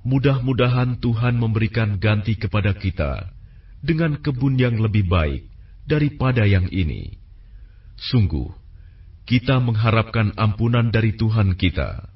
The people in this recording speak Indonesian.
mudah-mudahan Tuhan memberikan ganti kepada kita dengan kebun yang lebih baik daripada yang ini. Sungguh, kita mengharapkan ampunan dari Tuhan kita.